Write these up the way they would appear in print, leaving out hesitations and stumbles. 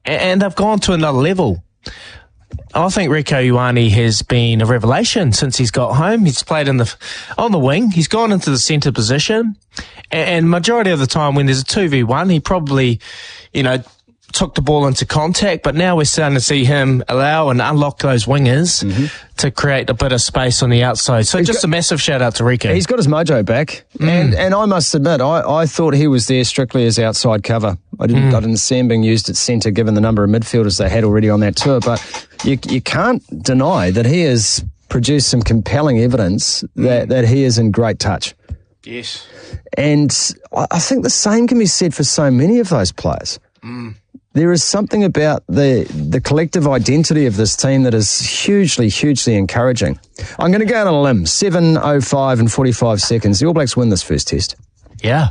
and they've gone to another level. I think Rieko Ioane has been a revelation since he's got home. He's played on the wing. He's gone into the centre position, and majority of the time when there's a 2v1, he probably, took the ball into contact, but now we're starting to see him allow and unlock those wingers to create a bit of space on the outside. So a massive shout out to Rieko. He's got his mojo back, and I must admit, I thought he was there strictly as outside cover. I didn't see him being used at centre given the number of midfielders they had already on that tour, but you can't deny that he has produced some compelling evidence that he is in great touch. Yes. And I think the same can be said for so many of those players. There is something about the collective identity of this team that is hugely, hugely encouraging. I'm going to go on a limb. 7:05 and 45 seconds. The All Blacks win this first test. Yeah.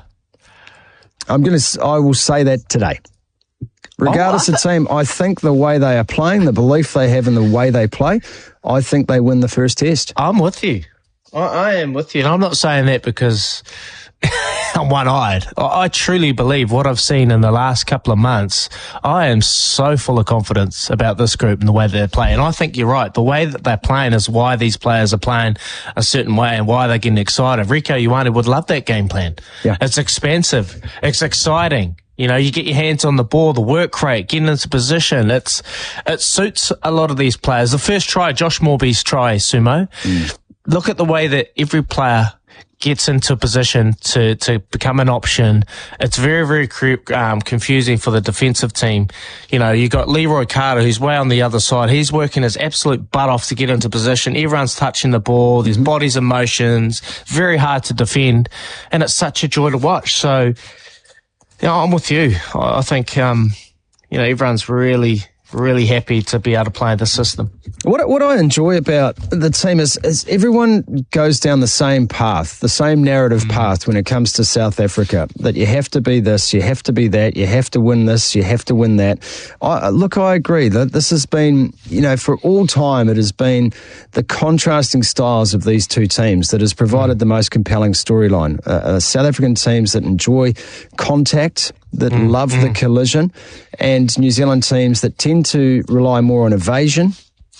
I will say that today. Regardless of team, I think the way they are playing, the belief they have in the way they play, I think they win the first test. I'm with you. I am with you. And I'm not saying that because I'm one-eyed. I truly believe what I've seen in the last couple of months. I am so full of confidence about this group and the way they're playing. I think you're right. The way that they're playing is why these players are playing a certain way and why they're getting excited. Rieko Ioane would love that game plan. Yeah. It's expansive. It's exciting. You get your hands on the ball, the work rate, getting into position. It suits a lot of these players. The first try, Josh Morby's try, Sumo. Look at the way that every player gets into a position to become an option. It's very, very confusing for the defensive team. You got Leroy Carter, who's way on the other side. He's working his absolute butt off to get into position. Everyone's touching the ball. There's bodies in motions. Very hard to defend. And it's such a joy to watch. So, I'm with you. I think, everyone's really, really happy to be able to play the system. What I enjoy about the team is everyone goes down the same path, the same narrative path when it comes to South Africa, that you have to be this, you have to be that, you have to win this, you have to win that. I agree that this has been, for all time, it has been the contrasting styles of these two teams that has provided the most compelling storyline. South African teams that enjoy contact, that love the collision, and New Zealand teams that tend to rely more on evasion.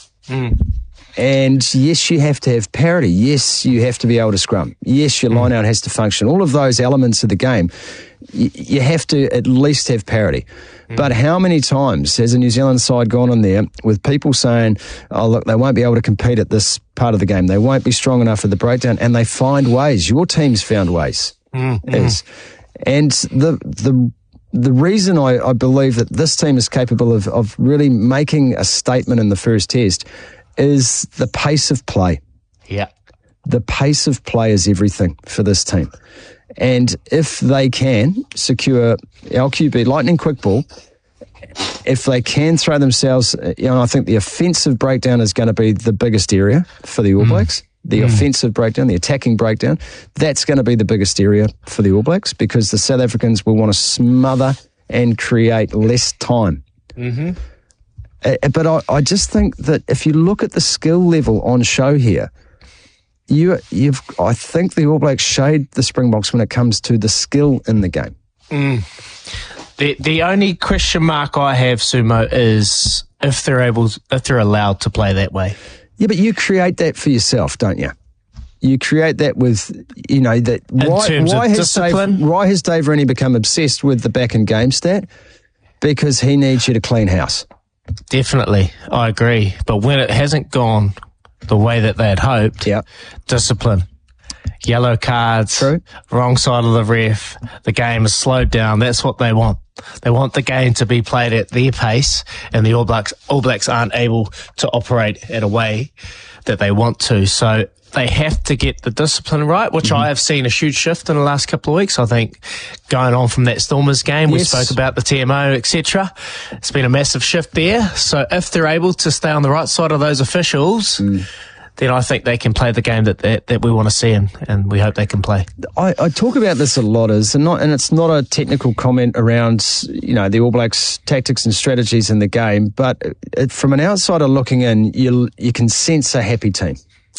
And yes, you have to have parity. Yes, you have to be able to scrum. Yes, your line-out has to function. All of those elements of the game, you have to at least have parity. But how many times has a New Zealand side gone in there with people saying, oh, look, they won't be able to compete at this part of the game. They won't be strong enough at the breakdown. And they find ways. Your team's found ways. And the reason I believe that this team is capable of really making a statement in the first test is the pace of play. Yeah. The pace of play is everything for this team. And if they can secure LQB, lightning quick ball, if they can throw themselves, I think the offensive breakdown is going to be the biggest area for the All Blacks. The offensive breakdown, the attacking breakdown, that's going to be the biggest area for the All Blacks because the South Africans will want to smother and create less time. But I just think that if you look at the skill level on show here, I think the All Blacks shade the Springboks when it comes to the skill in the game. The only question mark I have, Sumo, is if they're allowed to play that way. Yeah, but you create that for yourself, don't you? You create that with, that. Why has Dave Rennie become obsessed with the back and game stat? Because he needs you to clean house. Definitely, I agree. But when it hasn't gone the way that they had hoped, discipline, yellow cards, wrong side of the ref, the game is slowed down. That's what they want. They want the game to be played at their pace, and the All Blacks aren't able to operate at a way that they want to. So they have to get the discipline right, which I have seen a huge shift in the last couple of weeks. I think going on from that Stormers game, we spoke about the TMO, etc. It's been a massive shift there. So if they're able to stay on the right side of those officials, then I think they can play the game that we want to see, and we hope they can play. I talk about this a lot, and it's not a technical comment around the All Blacks' tactics and strategies in the game, but from an outsider looking in, you can sense a happy team.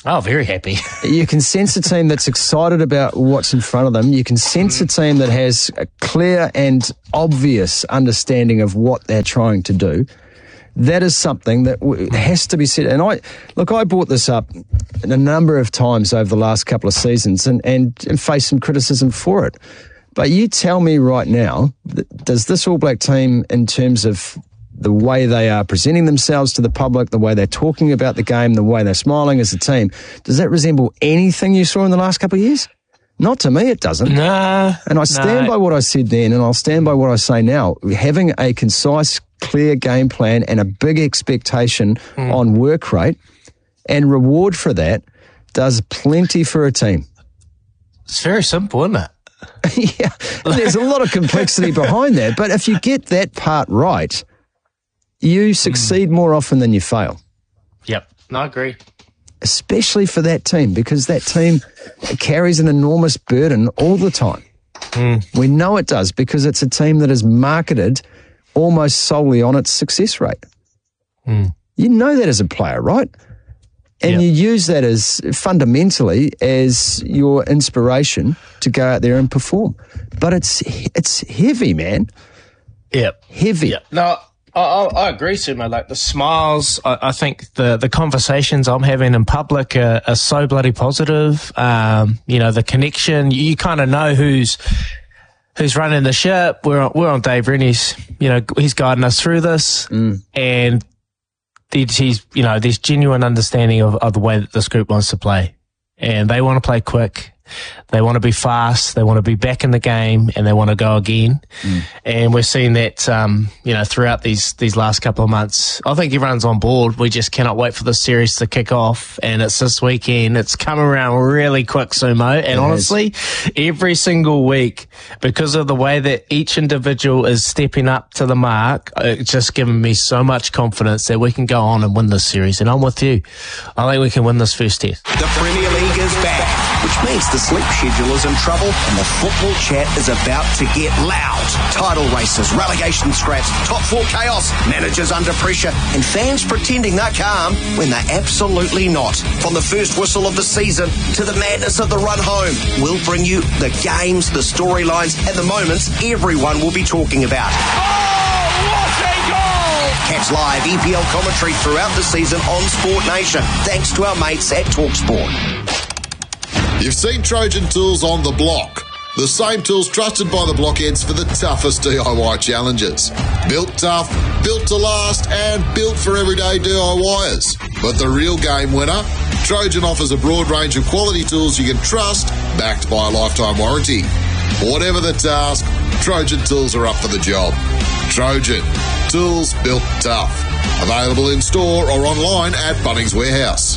Oh, very happy. You can sense a team that's excited about what's in front of them. You can sense a team that has a clear and obvious understanding of what they're trying to do. That is something that has to be said. And I brought this up a number of times over the last couple of seasons and faced some criticism for it. But you tell me right now, does this All Black team, in terms of the way they are presenting themselves to the public, the way they're talking about the game, the way they're smiling as a team, does that resemble anything you saw in the last couple of years? Not to me, it doesn't. No. And I stand by what I said then, and I'll stand by what I say now. Having a concise, clear game plan and a big expectation on work rate and reward for that does plenty for a team. It's very simple, isn't it? Yeah, there's a lot of complexity behind that. But if you get that part right, you succeed more often than you fail. Yep, no, I agree. Especially for that team, because that team carries an enormous burden all the time. We know it does because it's a team that is marketed almost solely on its success rate. You know that as a player, right? And you use that as fundamentally as your inspiration to go out there and perform. But it's heavy, man. Yep. Heavy. Yep. No, I agree, Sumo. Like the smiles, I think the conversations I'm having in public are so bloody positive. The connection, you kind of know who's running the ship. We're on Dave Rennie's, he's guiding us through this. And there's genuine understanding of the way that this group wants to play. And they want to play quick. They want to be fast. They want to be back in the game, and they want to go again. And we're seeing that, throughout these last couple of months. I think everyone's on board. We just cannot wait for the series to kick off, and it's this weekend. It's come around really quick, Sumo. And honestly, every single week, because of the way that each individual is stepping up to the mark, it's just given me so much confidence that we can go on and win this series. And I'm with you. I think we can win this first test. The Premier League is back, which means the sleep schedule is in trouble and the football chat is about to get loud. Title races, relegation scraps, top four chaos, managers under pressure, and fans pretending they're calm when they're absolutely not. From the first whistle of the season to the madness of the run home, we'll bring you the games, the storylines, and the moments everyone will be talking about. Oh, what a goal! Catch live EPL commentary throughout the season on Sport Nation, thanks to our mates at TalkSport. You've seen Trojan Tools on the block. The same tools trusted by the blockheads for the toughest DIY challenges. Built tough, built to last, and built for everyday DIYers. But the real game winner? Trojan offers a broad range of quality tools you can trust, backed by a lifetime warranty. Whatever the task, Trojan Tools are up for the job. Trojan, tools built tough. Available in store or online at Bunnings Warehouse.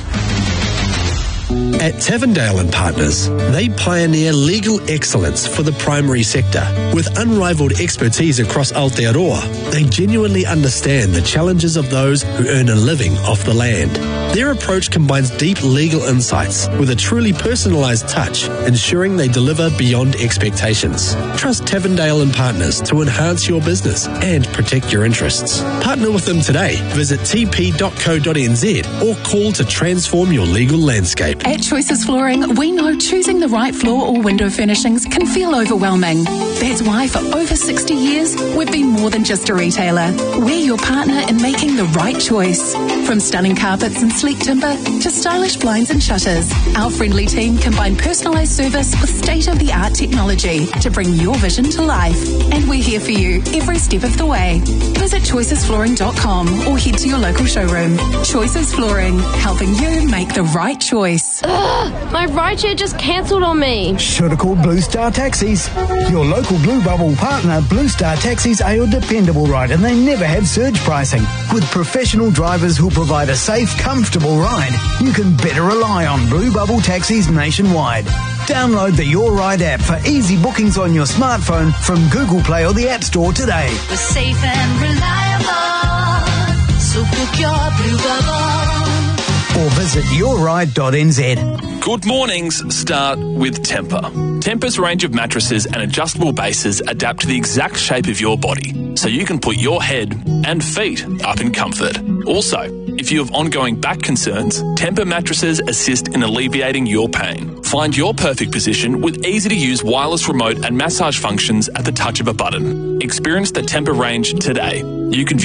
At Tavendale and Partners, they pioneer legal excellence for the primary sector. With unrivaled expertise across Aotearoa, they genuinely understand the challenges of those who earn a living off the land. Their approach combines deep legal insights with a truly personalised touch, ensuring they deliver beyond expectations. Trust Tavendale and Partners to enhance your business and protect your interests. Partner with them today. Visit tp.co.nz or call to transform your legal landscape. At Choices Flooring, we know choosing the right floor or window furnishings can feel overwhelming. That's why for over 60 years, we've been more than just a retailer. We're your partner in making the right choice. From stunning carpets and sleek timber to stylish blinds and shutters, our friendly team combine personalised service with state-of-the-art technology to bring your vision to life. And we're here for you every step of the way. Visit choicesflooring.com or head to your local showroom. Choices Flooring, helping you make the right choice. Ugh, my rideshare just cancelled on me. Should have called Blue Star Taxis. Your local Blue Bubble partner, Blue Star Taxis, are your dependable ride, and they never have surge pricing. With professional drivers who provide a safe, comfortable ride, you can better rely on Blue Bubble Taxis nationwide. Download the Your Ride app for easy bookings on your smartphone from Google Play or the App Store today. We're safe and reliable, so book your Blue Bubble. Or visit yourride.nz. Good mornings start with Tempur. Tempur's range of mattresses and adjustable bases adapt to the exact shape of your body, so you can put your head and feet up in comfort. Also, If you have ongoing back concerns, Tempur mattresses assist in alleviating your pain. Find your perfect position with easy-to-use wireless remote and massage functions at the touch of a button. Experience the Tempur range today. You can view